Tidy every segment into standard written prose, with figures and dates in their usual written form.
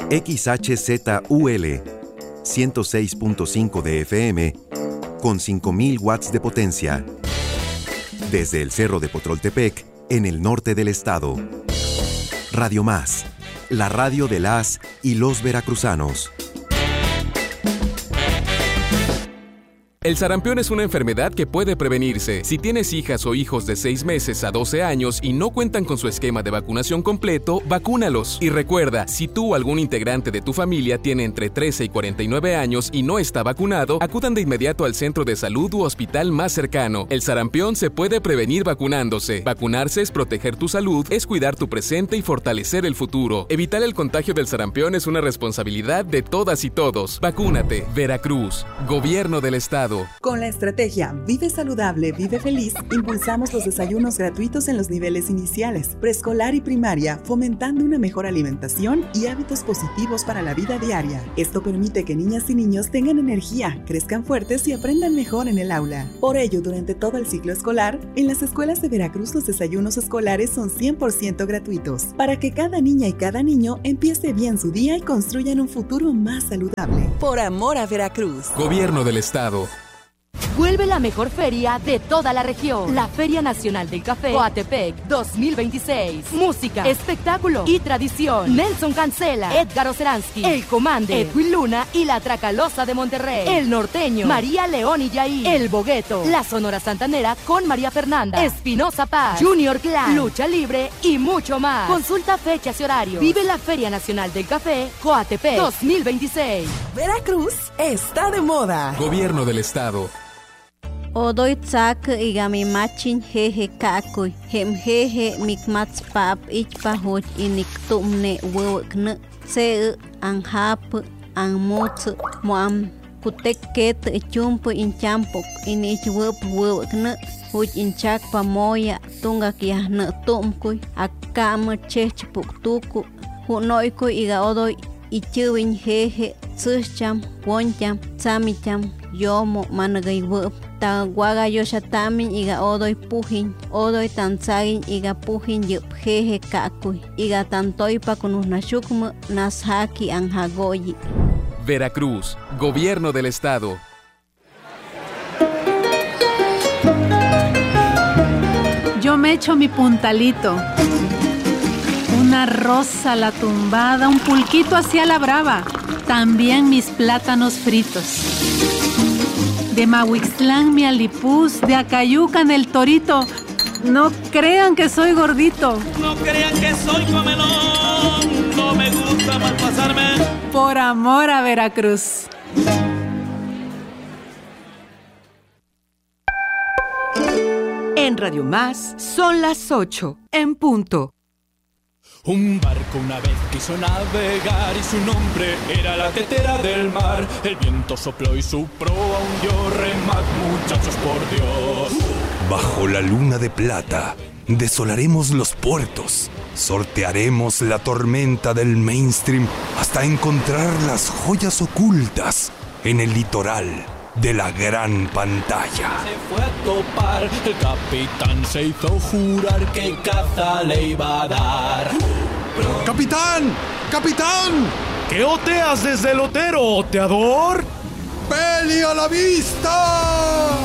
XHZUL 106.5 de FM con 5.000 watts de potencia. Desde el Cerro de Potroltepec, en el norte del estado. Radio Más, la radio de las y los veracruzanos. El sarampión es una enfermedad que puede prevenirse. Si tienes hijas o hijos de 6 meses a 12 años y no cuentan con su esquema de vacunación completo, vacúnalos. Y recuerda, si tú o algún integrante de tu familia tiene entre 13 y 49 años y no está vacunado, acudan de inmediato al centro de salud u hospital más cercano. El sarampión se puede prevenir vacunándose. Vacunarse es proteger tu salud, es cuidar tu presente y fortalecer el futuro. Evitar el contagio del sarampión es una responsabilidad de todas y todos. Vacúnate. Veracruz, Gobierno del Estado. Con la estrategia Vive Saludable, Vive Feliz, impulsamos los desayunos gratuitos en los niveles iniciales, preescolar y primaria, fomentando una mejor alimentación y hábitos positivos para la vida diaria. Esto permite que niñas y niños tengan energía, crezcan fuertes y aprendan mejor en el aula. Por ello, durante todo el ciclo escolar, en las escuelas de Veracruz los desayunos escolares son 100% gratuitos, para que cada niña y cada niño empiece bien su día y construyan un futuro más saludable. Por amor a Veracruz. Gobierno del Estado. Vuelve la mejor feria de toda la región. La Feria Nacional del Café Coatepec 2026. Música, espectáculo y tradición. Nelson Cancela, Edgar Oceransky, El Comande, Edwin Luna y la Tracalosa de Monterrey. El Norteño, María León y Yair. El Bogueto, la Sonora Santanera con María Fernanda, Espinosa Paz, Junior Clan, Lucha Libre y mucho más. Consulta fechas y horarios. Vive la Feria Nacional del Café Coatepec 2026. Veracruz está de moda. Gobierno del Estado. Odoy tsak igami machin jeje kakuy hem jeje mikmats pap ich pahoch inik tumne wewkne se anhap anmut moam kutek ket chumpu inchampok inich wewkne huj inchak pamoya tunga kiahne tumkuy akam chechpuk tuku hunoykuy iga odoy ichuwin jeje tsucham woncham tsamicham yomo managay wep ta guaga yoshatamin iga odoy pujin odoy tanzagin iga pujin yup jeje kakuy iga tantoy pa kunusnashukmu nashaki anjagoyi. Veracruz, Gobierno del Estado. Yo me echo mi puntalito, una rosa a la tumbada, un pulquito hacia la brava, también mis plátanos fritos. De Mahuixtlán mi alipuz, de Acayucan el torito, no crean que soy gordito. No crean que soy comelón, no me gusta malpasarme. Por amor a Veracruz. En Radio Más son las 8 en punto. Un barco una vez quiso navegar y su nombre era la tetera del mar. El viento sopló y su proa hundió. Remad, muchachos, por Dios. Bajo la luna de plata desolaremos los puertos, sortearemos la tormenta del mainstream hasta encontrar las joyas ocultas en el litoral de la gran pantalla. Se fue a topar, el capitán se hizo jurar que caza le iba a dar. ¡Capitán! ¡Capitán! ¿Qué oteas desde el otero, oteador? ¡Peli a la vista!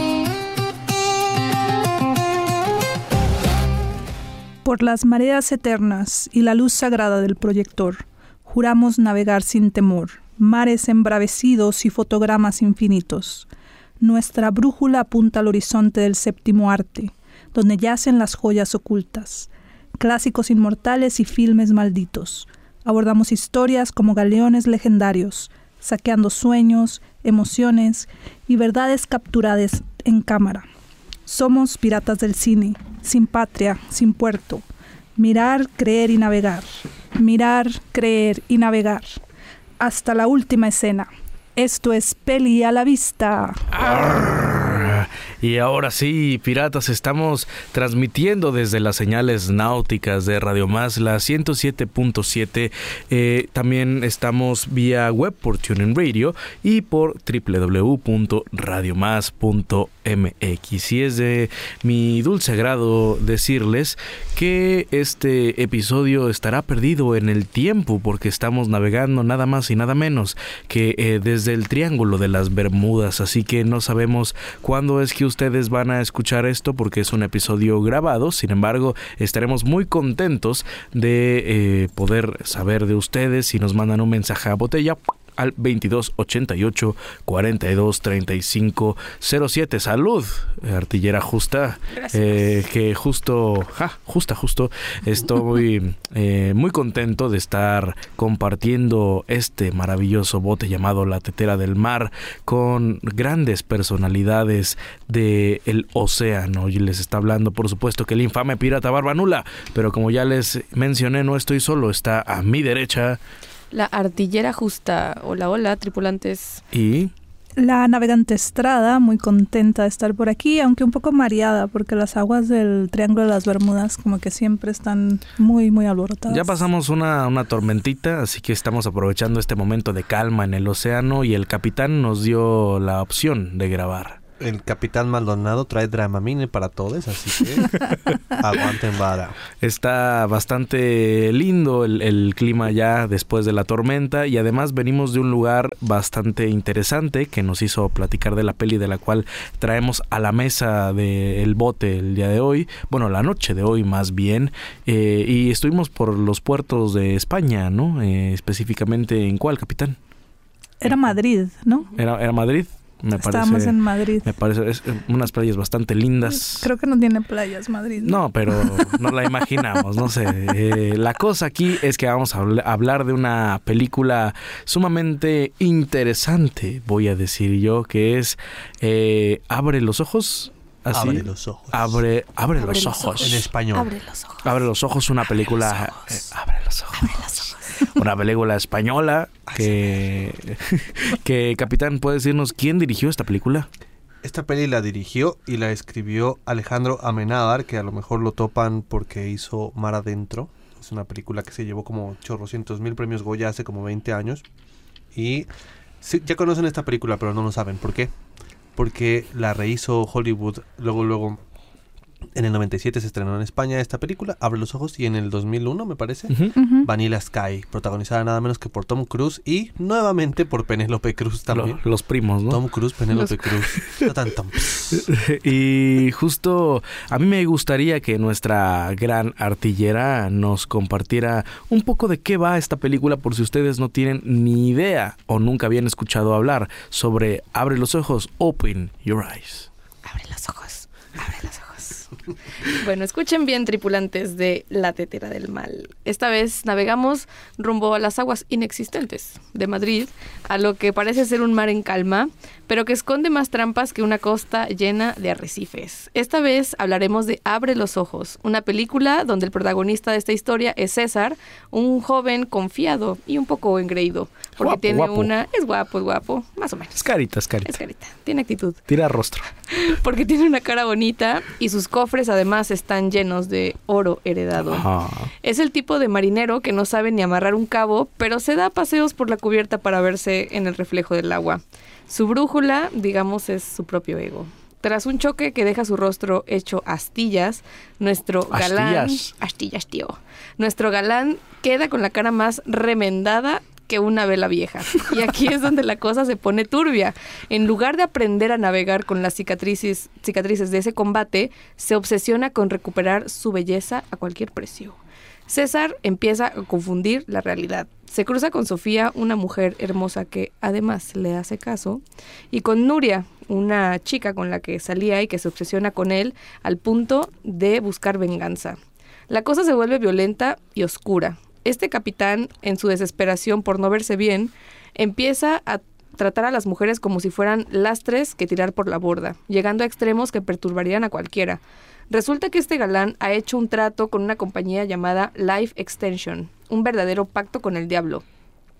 Por las mareas eternas y la luz sagrada del proyector, juramos navegar sin temor, mares embravecidos y fotogramas infinitos. Nuestra brújula apunta al horizonte del séptimo arte, donde yacen las joyas ocultas, clásicos inmortales y filmes malditos. Abordamos historias como galeones legendarios, saqueando sueños, emociones y verdades capturadas en cámara. Somos piratas del cine, sin patria, sin puerto. Mirar, creer y navegar. Mirar, creer y navegar. Hasta la última escena. Esto es Peli a la Vista. Arr, Y ahora sí, piratas, estamos transmitiendo desde las señales náuticas de Radio Más, la 107.7. También estamos vía web por TuneIn Radio y por www.radiomás.mx. Y es de mi dulce agrado decirles que este episodio estará perdido en el tiempo porque estamos navegando nada más y nada menos que desde el Triángulo de las Bermudas, así que no sabemos cuándo es que ustedes van a escuchar esto porque es un episodio grabado. Sin embargo, estaremos muy contentos de poder saber de ustedes si nos mandan un mensaje a botella al 2288 423507. Salud, artillera Justa. Que justo estoy muy contento de estar compartiendo este maravilloso bote llamado La Tetera del Mar con grandes personalidades del océano. Y les está hablando, por supuesto, que el infame pirata Barbanula, pero como ya les mencioné, no estoy solo, está a mi derecha la artillera Justa. Hola, hola, tripulantes. Y la navegante Estrada, muy contenta de estar por aquí, aunque un poco mareada, porque las aguas del Triángulo de las Bermudas como que siempre están muy, muy alborotadas. Ya pasamos una tormentita, así que estamos aprovechando este momento de calma en el océano y el capitán nos dio la opción de grabar. El capitán Maldonado trae Dramamine para todos, así que aguanten vara. Está bastante lindo el clima ya después de la tormenta y además venimos de un lugar bastante interesante que nos hizo platicar de la peli de la cual traemos a la mesa del bote el día de hoy, bueno, la noche de hoy más bien, y estuvimos por los puertos de España, ¿no? Específicamente, ¿en cuál, capitán? Era Madrid, ¿no? Era Madrid. Estábamos en Madrid. Me parece es unas playas bastante lindas. Creo que no tiene playas Madrid. No, pero nos la imaginamos, no sé. La cosa aquí es que vamos a hablar de una película sumamente interesante, voy a decir yo, que es Abre los ojos. Así, abre los ojos. Abre los ojos. En español. Abre los ojos. Abre los ojos, una película. Abre los ojos. Una película española que capitán, ¿puede decirnos quién dirigió esta película? Esta peli la dirigió y la escribió Alejandro Amenábar, que a lo mejor lo topan porque hizo Mar Adentro. Es una película que se llevó como 800,000 premios Goya hace como 20 años. Y sí, ya conocen esta película, pero no lo saben. ¿Por qué? Porque la rehizo Hollywood, luego en el 97 se estrenó en España esta película, Abre los ojos, y en el 2001, me parece, Vanilla Sky, protagonizada nada menos que por Tom Cruise y nuevamente por Penélope Cruz también. Los primos, ¿no? Tom Cruise, Penélope Cruz. Y justo a mí me gustaría que nuestra gran artillera nos compartiera un poco de qué va esta película, por si ustedes no tienen ni idea o nunca habían escuchado hablar sobre Abre los ojos, Open Your Eyes. Abre los ojos, abre los ojos. Bueno, escuchen bien, tripulantes de La Tetera del Mal. Esta vez navegamos rumbo a las aguas inexistentes de Madrid, a lo que parece ser un mar en calma, pero que esconde más trampas que una costa llena de arrecifes. Esta vez hablaremos de Abre los ojos, una película donde el protagonista de esta historia es César, un joven confiado y un poco engreído, porque guapo. es guapo, más o menos. Es carita. Tiene actitud. Tira rostro. Porque tiene una cara bonita y sus cofres además están llenos de oro heredado. Es el tipo de marinero que no sabe ni amarrar un cabo, pero se da paseos por la cubierta para verse en el reflejo del agua. Su brújula, digamos, es su propio ego. Tras un choque que deja su rostro hecho astillas, nuestro galán... Astillas, tío. Nuestro galán queda con la cara más remendada que una vela vieja. Y aquí es donde la cosa se pone turbia. En lugar de aprender a navegar con las cicatrices de ese combate, se obsesiona con recuperar su belleza a cualquier precio. César empieza a confundir la realidad. Se cruza con Sofía, una mujer hermosa que además le hace caso, y con Nuria, una chica con la que salía y que se obsesiona con él al punto de buscar venganza. La cosa se vuelve violenta y oscura. Este capitán, en su desesperación por no verse bien, empieza a tratar a las mujeres como si fueran lastres que tirar por la borda, llegando a extremos que perturbarían a cualquiera. Resulta que este galán ha hecho un trato con una compañía llamada Life Extension, un verdadero pacto con el diablo.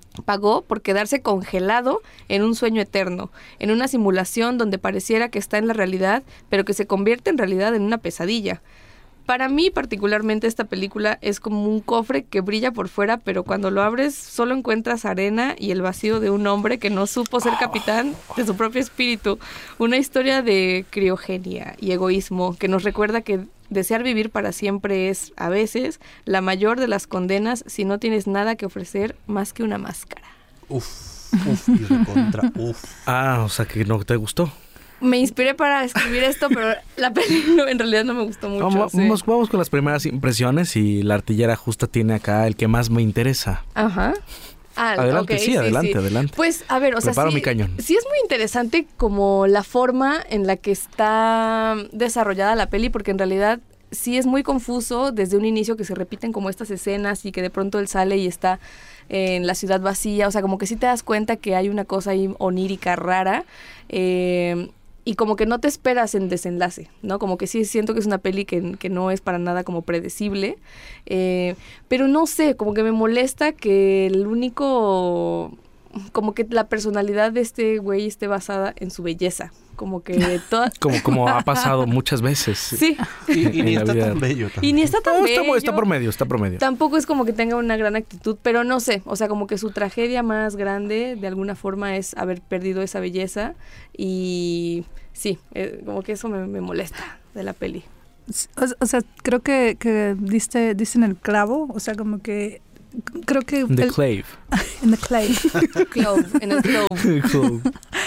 pagó por quedarse congelado en un sueño eterno, en una simulación donde pareciera que está en la realidad, pero que se convierte en realidad en una pesadilla. Para mí, particularmente, esta película es como un cofre que brilla por fuera, pero cuando lo abres solo encuentras arena y el vacío de un hombre que no supo ser capitán de su propio espíritu. Una historia de criogenia y egoísmo que nos recuerda que desear vivir para siempre es, a veces, la mayor de las condenas si no tienes nada que ofrecer más que una máscara. Y recontra, Ah, o sea que no te gustó. Me inspiré para escribir esto, pero la película en realidad no me gustó mucho. Vamos con las primeras impresiones y la artillera justa tiene acá el que más me interesa. Ajá. Adelante, okay, adelante. Pues, a ver, o Preparo sea, mi cañón. Sí es muy interesante como la forma en la que está desarrollada la peli, porque en realidad sí es muy confuso desde un inicio que se repiten como estas escenas y que de pronto él sale y está en la ciudad vacía, o sea, como que sí te das cuenta que hay una cosa ahí onírica rara, y como que no te esperas en desenlace, ¿no? Como que sí siento que es una peli que no es para nada como predecible, pero no sé, como que me molesta que el único, como que la personalidad de este güey esté basada en su belleza, como que toda... como ha pasado muchas veces. Sí. Y ni está tan bello. Y ni está tan bello. Está promedio. Tampoco es como que tenga una gran actitud, pero no sé, o sea, como que su tragedia más grande de alguna forma es haber perdido esa belleza y sí, como que eso me molesta de la peli. O sea, creo que diste en el clavo, o sea, como que creo que... The clave. En the clave. En el clove.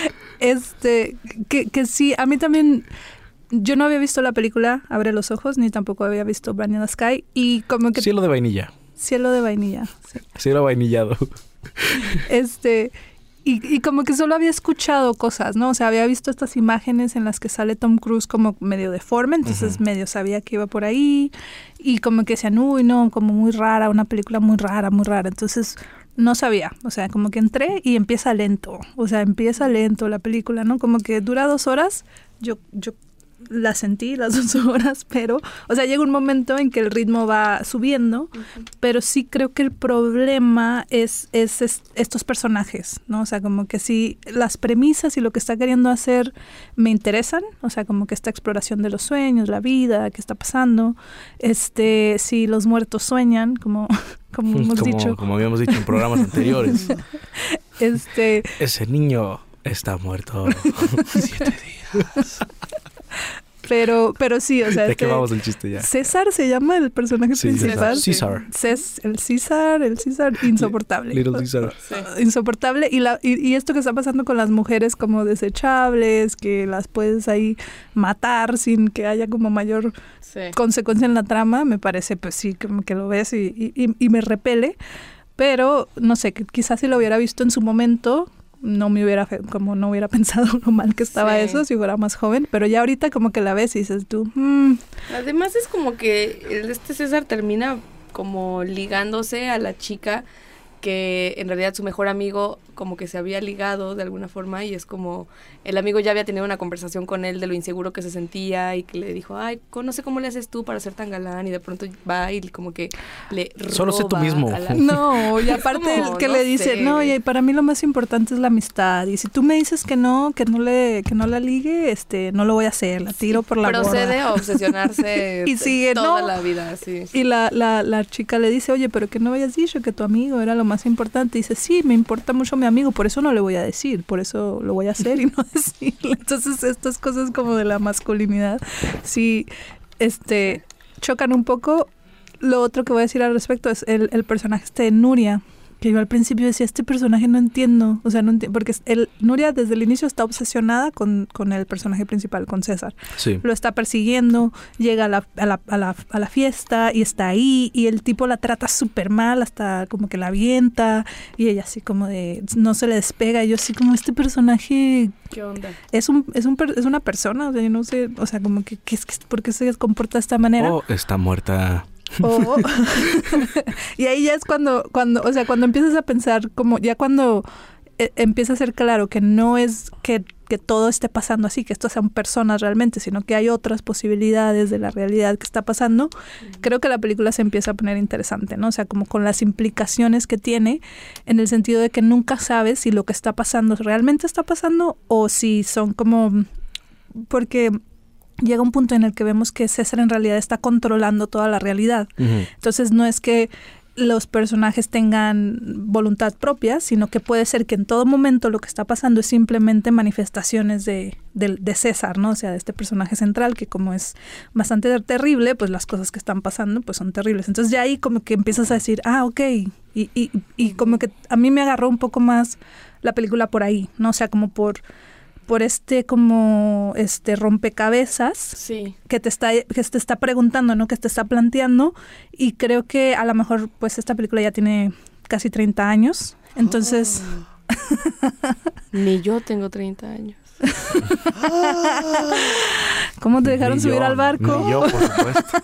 Que sí, a mí también, yo no había visto la película Abre los ojos, ni tampoco había visto Brand New Sky, y como que... Cielo de vainilla. Sí. Cielo vainillado. Y como que solo había escuchado cosas, ¿no? O sea, había visto estas imágenes en las que sale Tom Cruise como medio deforme, entonces medio sabía que iba por ahí, y como que decían, uy, no, como muy rara, una película muy rara, entonces... No sabía, o sea, como que entré y empieza lento la película, ¿no? Como que dura 2 horas, yo la sentí las 2 horas, pero, o sea, llega un momento en que el ritmo va subiendo, pero sí creo que el problema es estos personajes, ¿no? O sea, como que sí, las premisas y lo que está queriendo hacer me interesan, o sea, como que esta exploración de los sueños, la vida, qué está pasando, si los muertos sueñan, como hemos dicho. Como habíamos dicho en programas anteriores. Ese niño está muerto 7 días. Pero sí, o sea... ¿De qué vamos el chiste ya? César se llama el personaje principal. César. El César insoportable. Little César. Insoportable. Y esto que está pasando con las mujeres como desechables, que las puedes ahí matar sin que haya como mayor consecuencia en la trama, me parece, pues sí, como que lo ves y me repele. Pero, no sé, quizás si lo hubiera visto en su momento... no hubiera pensado lo mal que estaba eso si fuera más joven, pero ya ahorita como que la ves y dices tú... Además es como que César termina como ligándose a la chica que en realidad su mejor amigo como que se había ligado de alguna forma, y es como el amigo ya había tenido una conversación con él de lo inseguro que se sentía y que le dijo, ay, no sé cómo le haces tú para ser tan galán, y de pronto va y como que le roba. Solo sé tú mismo. No, y aparte como, que le dice, no, y para mí lo más importante es la amistad, y si tú me dices que no la ligue, no lo voy a hacer, la tiro por la borda. Procede a obsesionarse y sigue, toda la vida, sí. Y la chica le dice, oye, pero que no habías dicho que tu amigo era lo más importante, y dice, sí, me importa mucho mi amigo, por eso no le voy a decir, por eso lo voy a hacer y no decirle. Entonces estas cosas como de la masculinidad sí chocan un poco. Lo otro que voy a decir al respecto es el personaje de Nuria, que yo al principio decía, este personaje no entiendo, o sea, no entiendo, porque Nuria desde el inicio está obsesionada con el personaje principal, con César. Sí. Lo está persiguiendo, llega a la fiesta y está ahí, y el tipo la trata súper mal, hasta como que la avienta, y ella así como de, no se le despega, y yo así como, este personaje... ¿Qué onda? Es una persona, o sea, yo no sé, o sea, como que ¿por qué se comporta de esta manera? Está muerta... Y ahí ya es cuando empiezas a pensar, como ya cuando empieza a ser claro que no es que que todo esté pasando así, que estos sean personas realmente, sino que hay otras posibilidades de la realidad que está pasando, creo que la película se empieza a poner interesante, ¿no? O sea, como con las implicaciones que tiene, en el sentido de que nunca sabes si lo que está pasando realmente está pasando o si son como... Porque llega un punto en el que vemos que César en realidad está controlando toda la realidad. Entonces no es que los personajes tengan voluntad propia, sino que puede ser que en todo momento lo que está pasando es simplemente manifestaciones de César, ¿no? O sea, de este personaje central que como es bastante terrible, pues las cosas que están pasando pues son terribles. Entonces ya ahí como que empiezas a decir, ok, y como que a mí me agarró un poco más la película por ahí, ¿no? O sea, como por como rompecabezas que te está preguntando, ¿no? Que te está planteando, y creo que a lo mejor pues esta película ya tiene casi 30 años, entonces Ni yo tengo 30 años. ¿Cómo te dejaron subir al barco? Ni yo, por supuesto.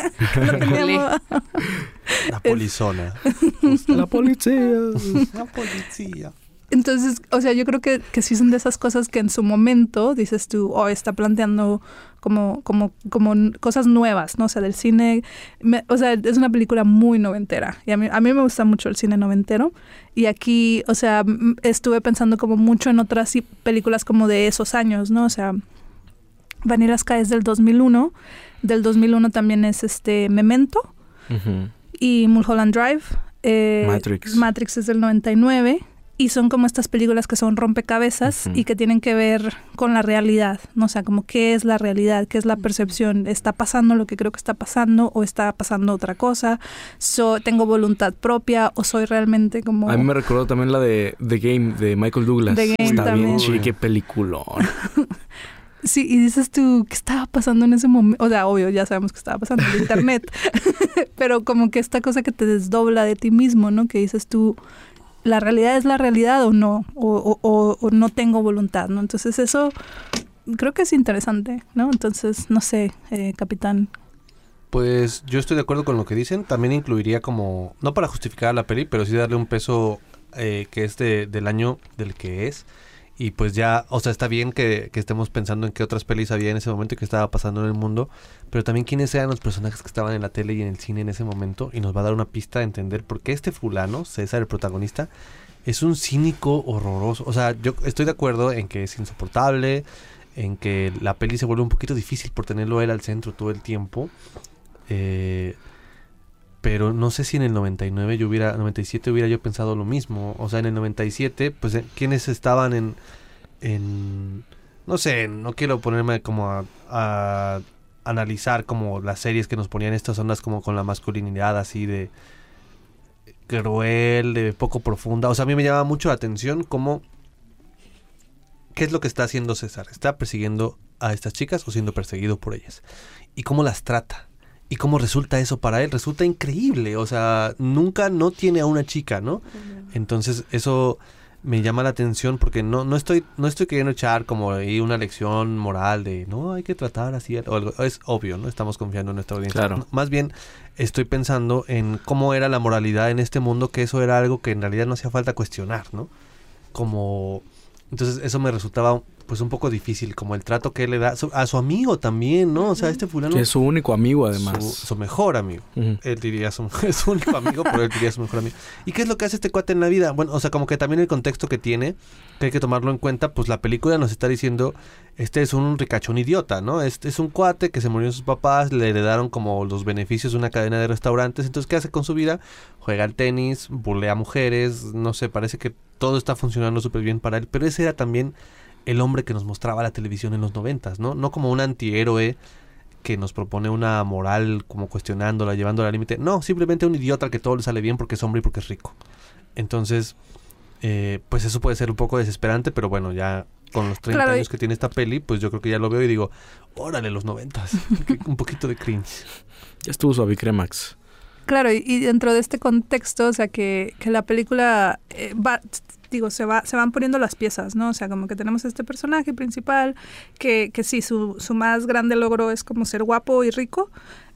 La polizona. La policía. La policía. Entonces, o sea, yo creo que sí son de esas cosas que en su momento dices tú, está planteando como cosas nuevas, ¿no? O sea, del cine, o sea, es una película muy noventera. Y a mí me gusta mucho el cine noventero. Y aquí, o sea, estuve pensando como mucho en otras películas como de esos años, ¿no? O sea, Vanilla Sky es del 2001. Del 2001 también es Memento. Y Mulholland Drive. Matrix es del 99. Y son como estas películas que son rompecabezas y que tienen que ver con la realidad, ¿no? O sea, como qué es la realidad, qué es la percepción. ¿Está pasando lo que creo que está pasando o está pasando otra cosa? ¿Tengo voluntad propia o soy realmente como...? A mí me recordó también la de The Game de Michael Douglas. The Game está también. bien chique, peliculón. Sí, y dices tú, ¿qué estaba pasando en ese momento? O sea, obvio, ya sabemos que estaba pasando en internet. Pero como que esta cosa que te desdobla de ti mismo, ¿no? Que dices tú... ¿La realidad es la realidad o no? O no tengo voluntad, ¿no? Entonces eso creo que es interesante, ¿no? Entonces, no sé, capitán. Pues yo estoy de acuerdo con lo que dicen. También incluiría como, no para justificar la peli, pero sí darle un peso que es del año del que es. Y pues ya, o sea, está bien que estemos pensando en qué otras pelis había en ese momento y qué estaba pasando en el mundo, pero también quiénes eran los personajes que estaban en la tele y en el cine en ese momento, y nos va a dar una pista de entender por qué este fulano, César, el protagonista, es un cínico horroroso. O sea, yo estoy de acuerdo en que es insoportable, en que la peli se vuelve un poquito difícil por tenerlo él al centro todo el tiempo, pero no sé si en el 97 hubiera yo pensado lo mismo. O sea, en el 97, pues, ¿quiénes estaban en no sé, no quiero ponerme como a analizar como las series que nos ponían estas ondas como con la masculinidad así de cruel, de poco profunda. O sea, a mí me llama mucho la atención cómo... ¿Qué es lo que está haciendo César? ¿Está persiguiendo a estas chicas o siendo perseguido por ellas? ¿Y cómo las trata? ¿Y cómo resulta eso para él? Resulta increíble. O sea, nunca no tiene a una chica, ¿no? Entonces, eso me llama la atención porque no estoy queriendo echar como ahí una lección moral de no, hay que tratar así o algo. Es obvio, ¿no? Estamos confiando en nuestra audiencia. Claro. Más bien, estoy pensando en cómo era la moralidad en este mundo, que eso era algo que en realidad no hacía falta cuestionar, ¿no? Como... Entonces, eso me resultaba... pues un poco difícil, como el trato que él le da a su amigo también, ¿no? O sea, este fulano... Que es su único amigo, además. Su mejor amigo. Él diría su único amigo, pero él diría su mejor amigo. ¿Y qué es lo que hace este cuate en la vida? Bueno, o sea, como que también el contexto que tiene, que hay que tomarlo en cuenta, pues la película nos está diciendo, este es un ricachón idiota, ¿no? Este es un cuate que se murió sus papás, le heredaron como los beneficios de una cadena de restaurantes, entonces, ¿qué hace con su vida? Juega al tenis, bulea a mujeres, no sé, parece que todo está funcionando súper bien para él, pero ese era también... el hombre que nos mostraba la televisión en los 90s, ¿no? No como un antihéroe que nos propone una moral como cuestionándola, llevándola al límite. No, simplemente un idiota al que todo le sale bien porque es hombre y porque es rico. Entonces, pues eso puede ser un poco desesperante, pero bueno, ya con los 30 años que tiene esta peli, pues yo creo que ya lo veo y digo, órale, los 90s. Un poquito de cringe. Ya estuvo suave Cremax. Claro, y dentro de este contexto, o sea, que la película se van poniendo las piezas, ¿no? O sea, como que tenemos este personaje principal que sí, su más grande logro es como ser guapo y rico,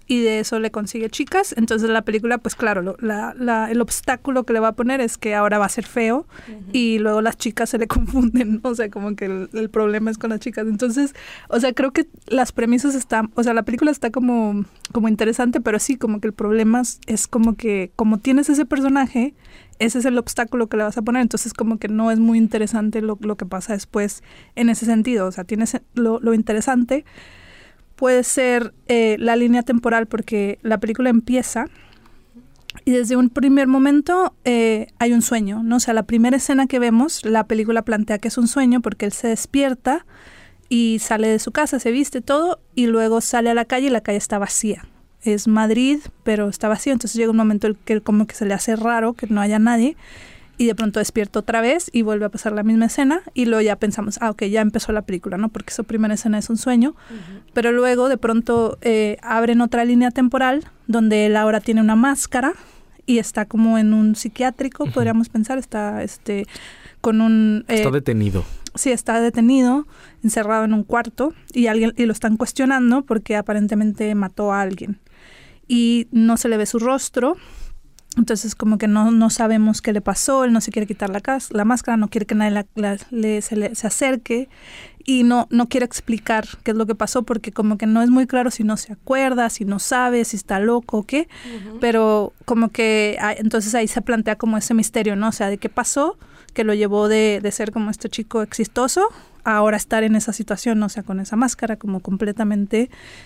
y de eso le consigue chicas. Entonces la película, pues claro, el obstáculo que le va a poner es que ahora va a ser feo y luego las chicas se le confunden, ¿no? O sea, como que el problema es con las chicas. Entonces, o sea, creo que las premisas están, o sea, la película está como interesante, pero sí, como que el problema es como que como tienes ese personaje, ese es el obstáculo que le vas a poner, entonces como que no es muy interesante lo que pasa después en ese sentido. O sea, tienes lo interesante puede ser la línea temporal, porque la película empieza y desde un primer momento hay un sueño, ¿no? O sea, la primera escena que vemos, la película plantea que es un sueño porque él se despierta y sale de su casa, se viste todo y luego sale a la calle y la calle está vacía. Es Madrid, pero está vacío, entonces llega un momento en que como que se le hace raro que no haya nadie y de pronto despierta otra vez y vuelve a pasar la misma escena y luego ya pensamos, ok, ya empezó la película, ¿no? Porque esa primera escena es un sueño, pero luego de pronto abren otra línea temporal donde él ahora tiene una máscara y está como en un psiquiátrico, podríamos pensar, está con un... está detenido. Sí, está detenido, encerrado en un cuarto y lo están cuestionando porque aparentemente mató a alguien y no se le ve su rostro. Entonces como que no sabemos qué le pasó, él no se quiere quitar la máscara, no quiere que nadie se acerque y no quiere explicar qué es lo que pasó porque como que no es muy claro si no se acuerda, si no sabe, si está loco o qué, pero como que entonces ahí se plantea como ese misterio, ¿no? O sea, de qué pasó, que lo llevó de ser como este chico exitoso a ahora estar en esa situación, ¿no? O sea, con esa máscara como completamente...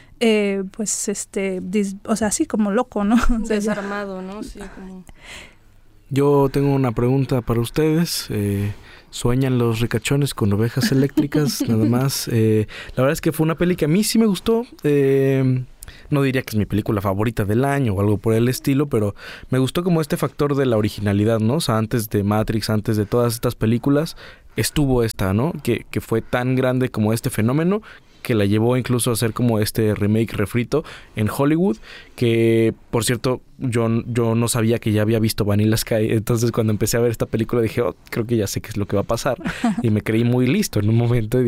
o sea, así como loco, ¿no? Desarmado, ¿no? Sí, como... Yo tengo una pregunta para ustedes. ¿Sueñan los ricachones con ovejas eléctricas? Nada más. La verdad es que fue una peli que a mí sí me gustó. No diría que es mi película favorita del año o algo por el estilo, pero me gustó como este factor de la originalidad, ¿no? O sea, antes de Matrix, antes de todas estas películas, estuvo esta, ¿no? Que fue tan grande como este fenómeno, que la llevó incluso a hacer como este remake refrito en Hollywood, que por cierto yo no sabía que ya había visto Vanilla Sky, entonces cuando empecé a ver esta película dije, creo que ya sé qué es lo que va a pasar y me creí muy listo en un momento y